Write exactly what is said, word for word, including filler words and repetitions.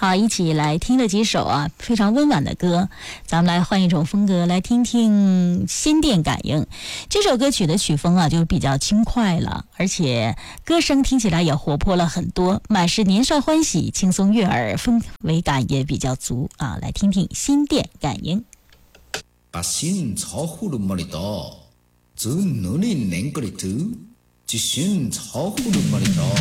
好，一起来听了几首啊非常温婉的歌，咱们来换一种风格，来听听心电感应。这首歌曲的曲风啊就比较轻快了，而且歌声听起来也活泼了很多，满是年少欢喜，轻松悦耳，氛围感也比较足啊。来听听心电感应。 把心朝呼噜莫里到，走努力能够里走，就心朝呼噜莫里到。